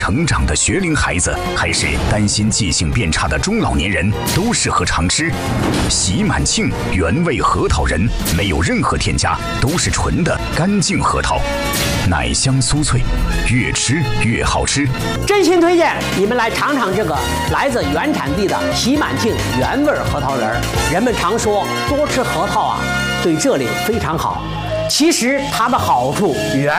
成长的学龄孩子，还是担心记性变差的中老年人，都适合常吃。喜满庆原味核桃仁，没有任何添加，都是纯的干净核桃，奶香酥脆，越吃越好吃。 真心推荐你们来尝尝这个来自原产地的喜满庆原味核桃仁。人们常说多吃核桃啊，对这里非常好。其实它的好处远